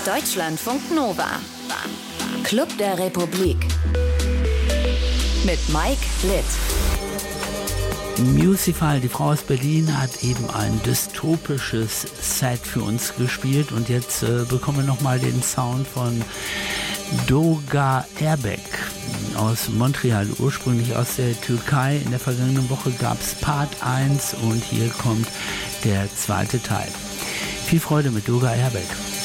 Deutschlandfunk Nova. Club der Republik. Mit Mike Litt. Musify, die Frau aus Berlin, hat eben ein dystopisches Set für uns gespielt und jetzt bekommen wir nochmal den Sound von Doga Erbek aus Montreal, ursprünglich aus der Türkei. In der vergangenen Woche gab es Part 1 und hier kommt der zweite Teil. Viel Freude mit Doga Erbek.